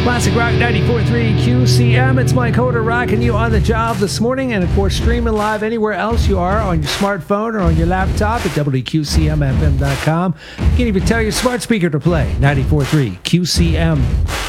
Classic Rock 94.3 QCM. It's Mike Hoder rocking you on the job this morning, and of course streaming live anywhere else you are on your smartphone or on your laptop at WQCMFM.com. You can even tell your smart speaker to play 94.3 QCM.